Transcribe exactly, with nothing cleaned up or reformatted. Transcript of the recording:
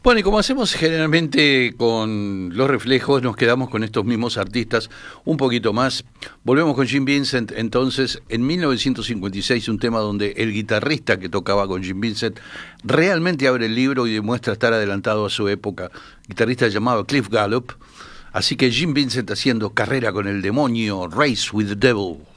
Bueno, y como hacemos generalmente con Los Reflejos, nos quedamos con estos mismos artistas un poquito más. Volvemos con Jim Vincent, entonces, en mil novecientos cincuenta y seis, un tema donde el guitarrista que tocaba con Jim Vincent realmente abre el libro y demuestra estar adelantado a su época. El guitarrista llamado Cliff Gallup. Así que Jim Vincent haciendo Carrera con el demonio, Race with the Devil.